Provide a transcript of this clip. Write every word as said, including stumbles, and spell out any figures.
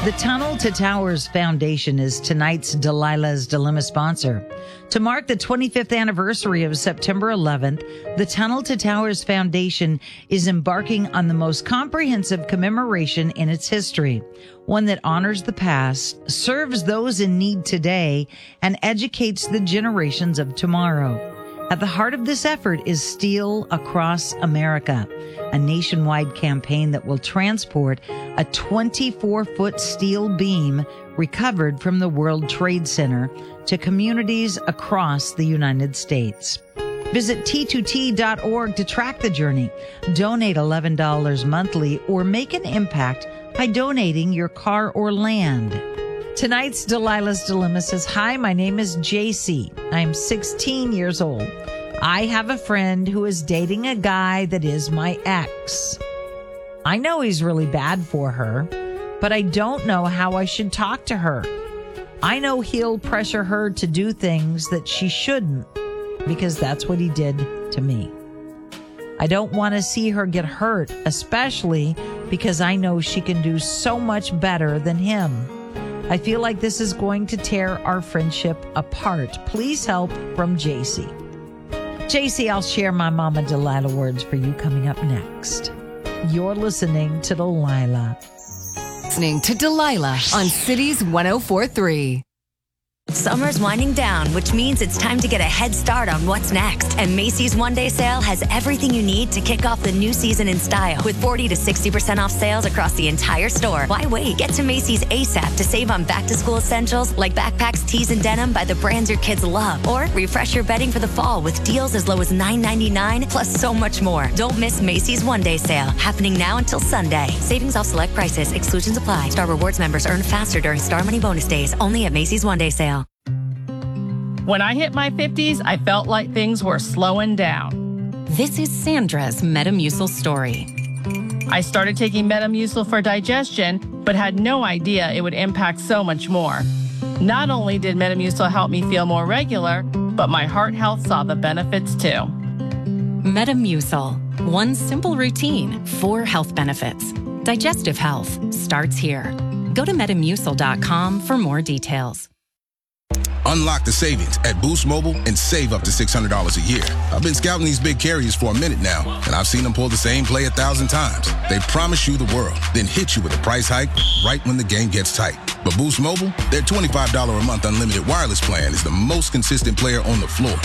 The Tunnel to Towers Foundation is tonight's Delilah's Dilemma sponsor. To mark the twenty-fifth anniversary of September eleventh, the Tunnel to Towers Foundation is embarking on the most comprehensive commemoration in its history, one that honors the past, serves those in need today, and educates the generations of tomorrow. At the heart of this effort is Steel Across America, a nationwide campaign that will transport a twenty-four foot steel beam recovered from the World Trade Center to communities across the United States. Visit T two T dot org to track the journey. Donate eleven dollars monthly or make an impact by donating your car or land. Tonight's Delilah's Dilemma says, hi, my name is J C. I'm sixteen years old. I have a friend who is dating a guy that is my ex. I know he's really bad for her, but I don't know how I should talk to her. I know he'll pressure her to do things that she shouldn't because that's what he did to me. I don't want to see her get hurt, especially because I know she can do so much better than him. I feel like this is going to tear our friendship apart. Please help, from J C. J C, I'll share my Mama Delilah words for you coming up next. You're listening to Delilah. Listening to Delilah on Cities one oh four point three. Summer's winding down, which means it's time to get a head start on what's next. And Macy's One Day Sale has everything you need to kick off the new season in style. With forty to sixty percent off sales across the entire store. Why wait? Get to Macy's ASAP to save on back-to-school essentials like backpacks, tees, and denim by the brands your kids love. Or refresh your bedding for the fall with deals as low as nine ninety-nine, plus so much more. Don't miss Macy's One Day Sale, happening now until Sunday. Savings off select prices. Exclusions apply. Star Rewards members earn faster during Star Money bonus days. Only at Macy's One Day Sale. When I hit my fifties, I felt like things were slowing down. This is Sandra's Metamucil story. I started taking Metamucil for digestion, but had no idea it would impact so much more. Not only did Metamucil help me feel more regular, but my heart health saw the benefits too. Metamucil. One simple routine, four health benefits. Digestive health starts here. Go to metamucil dot com for more details. Unlock the savings at Boost Mobile and save up to six hundred dollars a year. I've been scouting these big carriers for a minute now, and I've seen them pull the same play a thousand times. They promise you the world, then hit you with a price hike right when the game gets tight. But Boost Mobile, their twenty-five dollars a month unlimited wireless plan is the most consistent player on the floor.